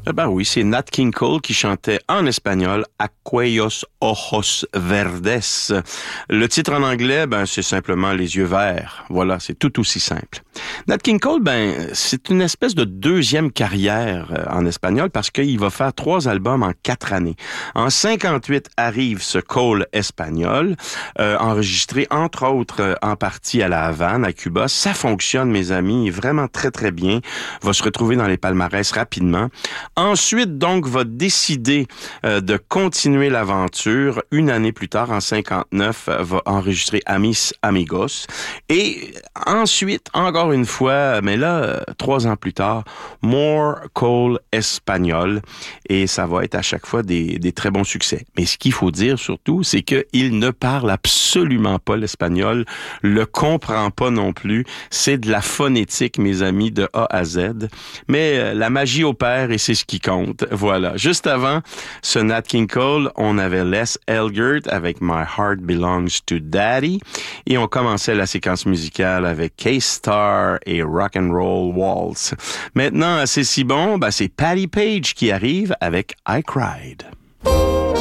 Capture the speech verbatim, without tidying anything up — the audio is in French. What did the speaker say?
Eh ben oui, c'est Nat King Cole qui chantait en espagnol Aquellos ojos verdes. Le titre en anglais, ben c'est simplement Les yeux verts. Voilà, c'est tout aussi simple. Nat King Cole, ben c'est une espèce de deuxième carrière euh, en espagnol parce qu'il va faire trois albums en quatre années. En cinquante-huit arrive ce Cole espagnol, euh, enregistré entre autres euh, en partie à la Havane, à Cuba. Ça fonctionne, mes amis, vraiment très très bien. Va se retrouver dans les palmarès rapidement. Ensuite, donc, va décider euh, de continuer l'aventure. Une année plus tard, en cinquante-neuf, euh, va enregistrer Amis Amigos. Et ensuite, encore une fois, mais là, euh, trois ans plus tard, More Cole espagnol. Et ça va être à chaque fois des, des très bons succès. Mais ce qu'il faut dire surtout, c'est qu'il ne parle absolument pas l'espagnol, le comprend pas non plus. C'est de la phonétique, mes amis, de A à Z. Mais euh, la magie opère et c'est ce qui compte. Voilà. Juste avant ce Nat King Cole, on avait Les Elgert avec My Heart Belongs to Daddy et on commençait la séquence musicale avec K-Star et Rock and Roll Waltz. Maintenant, c'est si bon, ben c'est Patti Page qui arrive avec I Cried.